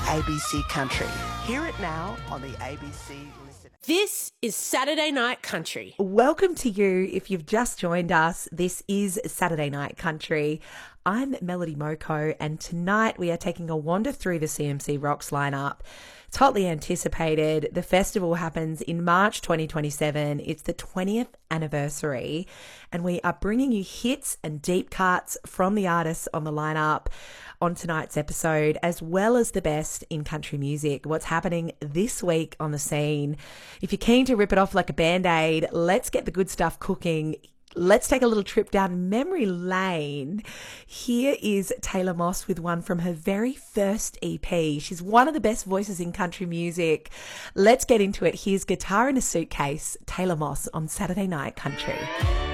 ABC Country. Hear it now on the ABC Listen. This is Saturday Night Country. Welcome to you. If you've just joined us, this is Saturday Night Country. I'm Melody Moko, and tonight we are taking a wander through the CMC Rocks lineup. It's hotly anticipated. The festival happens in March 2027. It's the 20th anniversary, and we are bringing you hits and deep cuts from the artists on the lineup on tonight's episode, as well as the best in country music, what's happening this week on the scene. If you're keen to rip it off like a Band-Aid, let's get the good stuff cooking. Let's take a little trip down memory lane. Here is Taylor Moss with one from her very first EP. She's one of the best voices in country music. Let's get into it. Here's Guitar in a Suitcase, Taylor Moss on Saturday Night Country.